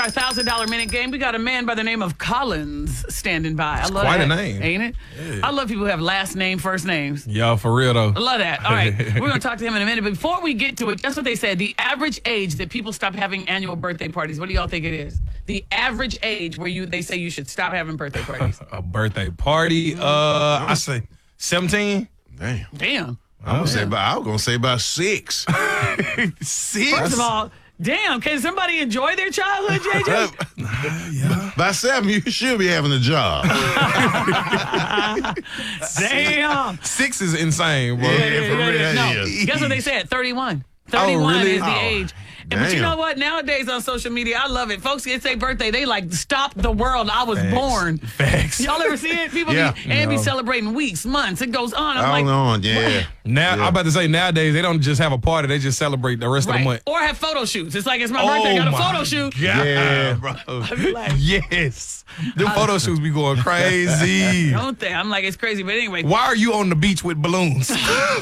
Our $1,000 minute game. We got a man by the name of Collins standing by. I love quite that. a name. Ain't it? Yeah. I love people who have last name, first names. Yo, for real though. I love that. All right. We're going to talk to him in a minute. But before we get to it, that's what they said. The average age that people stop having annual birthday parties. What do y'all think it is? The average age where they say you should stop having birthday parties. A birthday party. I say 17. Damn. I was gonna say about 6. 6. First of all, damn, can somebody enjoy their childhood, JJ? Yeah. By 7, you should be having a job. Damn. 6 is insane, bro. Yeah, for real, that No, is. guess what they said? 31. 31 really? is the Oh, age. But you damn. know what? Nowadays on social media, I love it. Folks get their birthday, they like stop the world. I was born. Facts. Y'all ever see it? People Yeah. be celebrating weeks, months. It goes on. I'm like, On, yeah. Now, I'm about to say, nowadays, they don't just have a party. They just celebrate the rest of the right. month. Or have photo shoots. It's like it's my birthday. I got a photo shoot. Yeah, bro. I be like, Yes. Them photo shoots be going crazy. don't they? I'm like, it's crazy. But anyway, Why are you on the beach with balloons?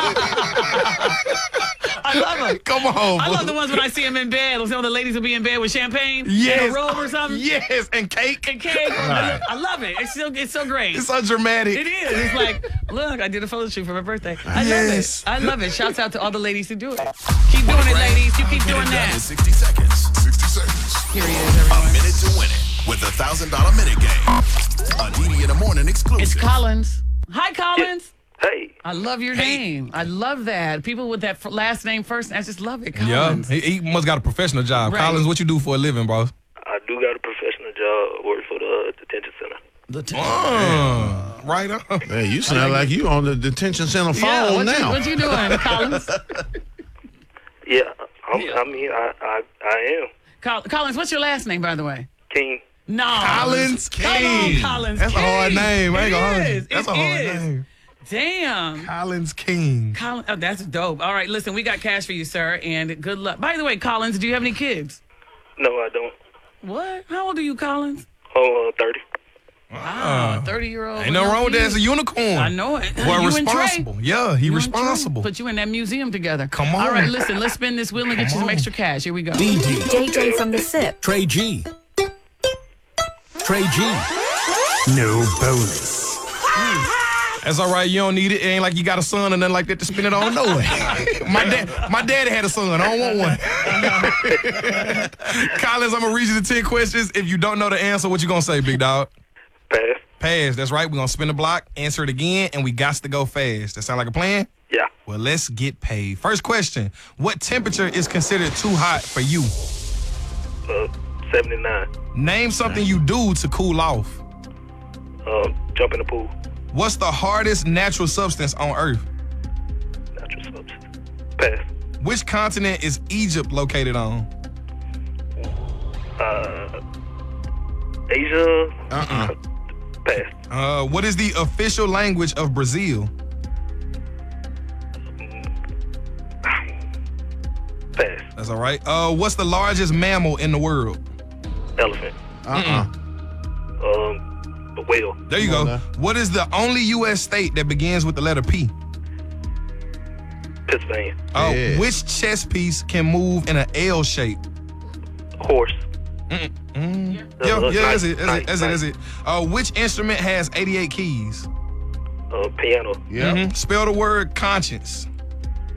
I love them. Come on, I boo. love the ones when I see them in bed. Some of the ladies will be in bed with champagne Yes. in a robe or something. Yes, and cake. And cake. I love it. It's so great. It's so dramatic. It is. It's like, look, I did a photo shoot for my birthday. I Yes. love it. I love it. Shouts out to all the ladies who do it. Keep doing it, ladies. You keep doing Down in that. 60 seconds. 60 seconds. Here he is, everyone. A minute to win it with the $1,000 minute game. A DD in the morning exclusive. It's Collins. Hi, Collins. Hey, I love your name. I love that. People with that last name, first name, I just love it. Yeah, Collins. he must got a professional job. Right. Collins, what you do for a living, bro? I do got a professional job. Work for the detention center. Right on. Hey, you sound like you on the detention center phone Yeah, what now. you doing, Collins? Yeah, I am Collins, what's your last name, by the way? King. No. Collins Come on, King. Collins That's a hard King. name. I ain't gonna hold you. It is. That's It a hard is. name. Damn. Collins King. Collins, oh, that's dope. All right, listen, we got cash for you, sir, and good luck. By the way, Collins, do you have any kids? No, I don't. What? How old are you, Collins? 30. Wow, 30-year-old. Ain't nothing wrong with that. It's a unicorn. I know it. Boy, You and Trey. responsible. Yeah, he You and responsible. Trey. Put you in that museum together. Come on. All right, listen, let's spin this wheel and get you some extra cash. Here we go. JJ from the SIP. Trey G. Trey G. No bonus. That's all right. You don't need it. It ain't like you got a son or nothing like that to spin it on. No way. My daddy had a son. I don't want one. Collins, I'm going to read you the 10 questions. If you don't know the answer, what you going to say, big dog? Pass. Pass. That's right. We're going to spin the block, answer it again, and we got to go fast. That sound like a plan? Yeah. Well, let's get paid. First question. What temperature is considered too hot for you? 79. Name something you do to cool off. Jump in the pool. What's the hardest natural substance on Earth? Natural substance. Pass. Which continent is Egypt located on? Asia. Pass. What is the official language of Brazil? Pass. That's all right. What's the largest mammal in the world? Elephant. A whale. There you go. now. What is the only U.S. state that begins with the letter P? Pennsylvania. Yeah. Which chess piece can move in an L shape? Horse. Yeah, that's it. That's it. Which instrument has 88 keys? Piano. Yeah. Spell the word conscience.